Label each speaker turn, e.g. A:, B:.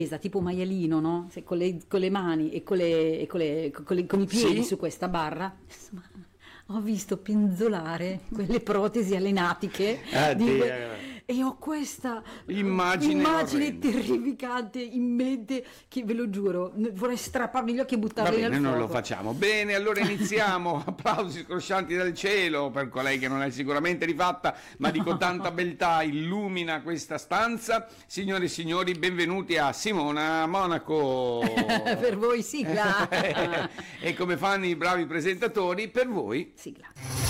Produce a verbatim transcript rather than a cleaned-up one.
A: tipo maialino, no? Se con, le, con le mani e con, le, e con, le, con, le, con i piedi
B: Sì.
A: su questa barra, insomma, ho visto penzolare quelle protesi alenatiche
B: Ah,
A: di
B: Dio.
A: que- e ho questa
B: Immagine
A: immagine
B: orrenda.
A: terrificante in mente che, ve lo giuro, vorrei strapparmi gli occhi e
B: Va
A: buttarli
B: bene,
A: nel
B: non
A: fuoco.
B: lo facciamo. Bene, allora iniziamo. Applausi scroscianti dal cielo per colei che non è sicuramente rifatta, ma dico tanta beltà illumina questa stanza. Signore e signori, benvenuti a Simona Monaco.
A: Per voi sigla.
B: E come fanno i bravi presentatori, per voi
A: Sigla.